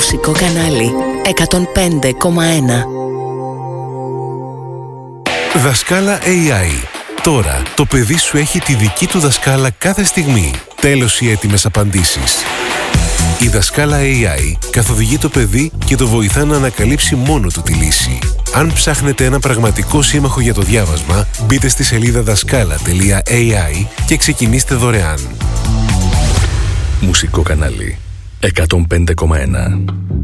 Μουσικό κανάλι 105,1. Δασκάλα AI. Τώρα το παιδί σου έχει τη δική του δασκάλα κάθε στιγμή. Τέλος οι έτοιμες απαντήσεις. Η Δασκάλα AI καθοδηγεί το παιδί και το βοηθά να ανακαλύψει μόνο του τη λύση. Αν ψάχνετε ένα πραγματικό σύμμαχο για το διάβασμα, μπείτε στη σελίδα δασκάλα.ai και ξεκινήστε δωρεάν. Μουσικό κανάλι 105,1.